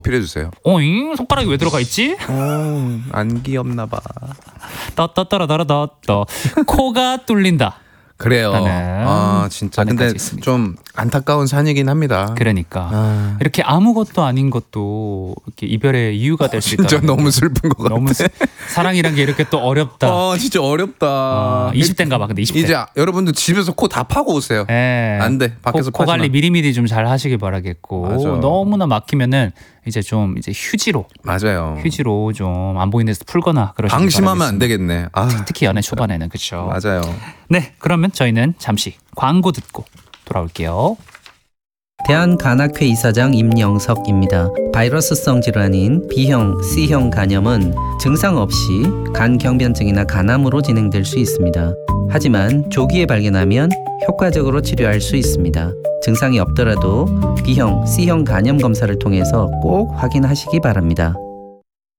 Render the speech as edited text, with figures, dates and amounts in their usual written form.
필해주세요. 어잉? 손가락이 왜 들어가 있지? 안 귀엽나 봐. 떠떠떠러떠러떠 코가 뚫린다. 그래요. 아 진짜 근데 있습니다. 좀 안타까운 산이긴 합니다. 그러니까 이렇게 아무것도 아닌 것도 이렇게 이별의 이유가 될 수 있다. 진짜 너무 슬픈 것 같아. 너무 사랑이란 게 이렇게 또 어렵다. 진짜 어렵다. 20대인가 봐. 근데 20대. 이제 여러분들 집에서 코 다 파고 오세요. 네. 안 돼. 밖에서 코 관리 미리미리 좀 잘 하시길 바라겠고 맞아. 너무나 막히면은 이제 좀 휴지로 맞아요. 휴지로 좀 안 보이는 데서 풀거나 그러시길 방심하면 안 바라겠습니다. 되겠네. 특히 연애 초반에는 그렇죠. 맞아요. 네, 그러면 저희는 잠시 광고 듣고 돌아올게요. 대한간학회 이사장 임영석입니다. 바이러스성 질환인 B형, C형 간염은 증상 없이 간경변증이나 간암으로 진행될 수 있습니다. 하지만 조기에 발견하면 효과적으로 치료할 수 있습니다. 증상이 없더라도 B형, C형 간염 검사를 통해서 꼭 확인하시기 바랍니다.